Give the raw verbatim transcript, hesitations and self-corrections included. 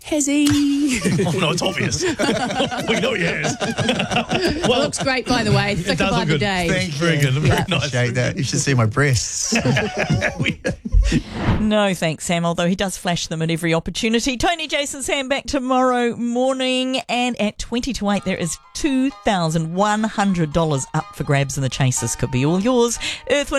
Has he? Oh, no, it's obvious. We know he has. Well, looks great, by the way. Thicker does by look the good. day. Thank you. Very good. Very Yeah. nice. Appreciate that. You should see my breasts. No thanks, Sam, although he does flash them at every opportunity. Tony, Jason, Sam back tomorrow morning, and at twenty to eight there is two thousand one hundred dollars up for grabs in the chase. This could be all yours. Earth, Wind